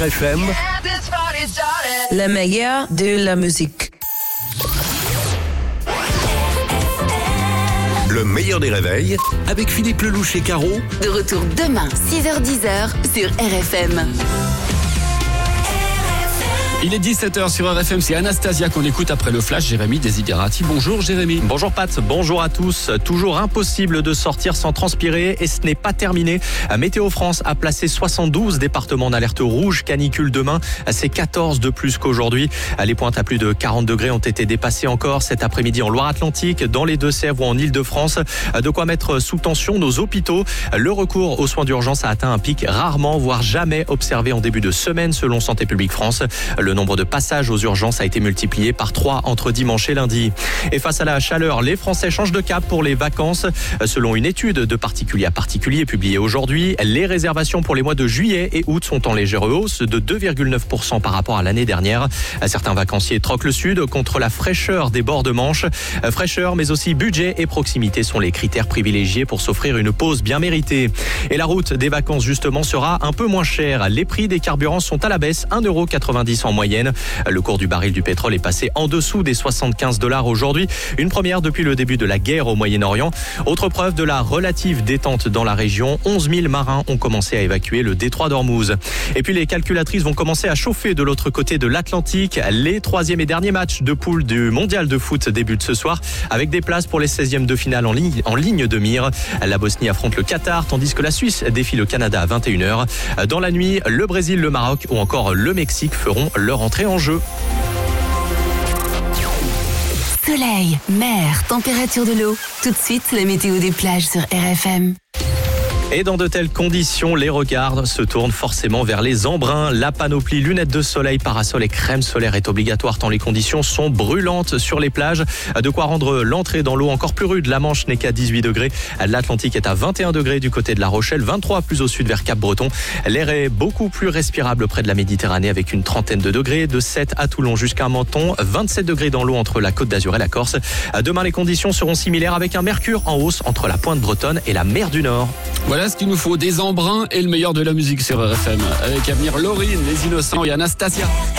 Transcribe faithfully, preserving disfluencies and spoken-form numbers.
R F M, le meilleur de la musique. Le meilleur des réveils avec Philippe Lelouch et Caro. De retour demain, six heures dix sur R F M. Il est dix-sept heures sur R F M, c'est Anastasia qu'on écoute après le flash. Jérémy Desiderati. Bonjour Jérémy. Bonjour Pat, bonjour à tous. Toujours impossible de sortir sans transpirer et ce n'est pas terminé. Météo France a placé soixante-douze départements en alerte rouge canicule demain. C'est quatorze de plus qu'aujourd'hui. Les pointes à plus de quarante degrés ont été dépassées encore cet après-midi en Loire-Atlantique, dans les Deux-Sèvres ou en Île-de-France. De quoi mettre sous tension nos hôpitaux. Le recours aux soins d'urgence a atteint un pic rarement, voire jamais observé en début de semaine selon Santé publique France. Le Le nombre de passages aux urgences a été multiplié par trois entre dimanche et lundi. Et face à la chaleur, les Français changent de cap pour les vacances. Selon une étude de particulier à particulier publiée aujourd'hui, les réservations pour les mois de juillet et août sont en légère hausse de deux virgule neuf pour cent par rapport à l'année dernière. Certains vacanciers troquent le sud contre la fraîcheur des bords de Manche. Fraîcheur, mais aussi budget et proximité sont les critères privilégiés pour s'offrir une pause bien méritée. Et la route des vacances, justement, sera un peu moins chère. Les prix des carburants sont à la baisse, un euro quatre-vingt-dix en moyenne. Le cours du baril du pétrole est passé en dessous des soixante-quinze dollars aujourd'hui. Une première depuis le début de la guerre au Moyen-Orient. Autre preuve de la relative détente dans la région. onze mille marins ont commencé à évacuer le détroit d'Ormuz. Et puis les calculatrices vont commencer à chauffer de l'autre côté de l'Atlantique. Les troisième et derniers matchs de poule du mondial de foot débutent ce soir avec des places pour les seizièmes de finale en ligne, en ligne de mire. La Bosnie affronte le Qatar tandis que la Suisse défie le Canada à vingt et une heures. Dans la nuit, le Brésil, le Maroc ou encore le Mexique feront leur entrée en jeu. Soleil, mer, température de l'eau. Tout de suite, la météo des plages sur R F M. Et dans de telles conditions, les regards se tournent forcément vers les embruns. La panoplie lunettes de soleil, parasol et crème solaire est obligatoire tant les conditions sont brûlantes sur les plages. De quoi rendre l'entrée dans l'eau encore plus rude. La Manche n'est qu'à dix-huit degrés. L'Atlantique est à vingt et un degrés du côté de La Rochelle, vingt-trois plus au sud vers Cap-Breton. L'air est beaucoup plus respirable près de la Méditerranée avec une trentaine de degrés. De sept à Toulon jusqu'à Menton, vingt-sept degrés dans l'eau entre la Côte d'Azur et la Corse. Demain, les conditions seront similaires avec un mercure en hausse entre la pointe bretonne et la mer du Nord. Voilà ce qu'il nous faut, des embruns et le meilleur de la musique sur R F M. Avec à venir Laurine, Les Innocents et Anastasia.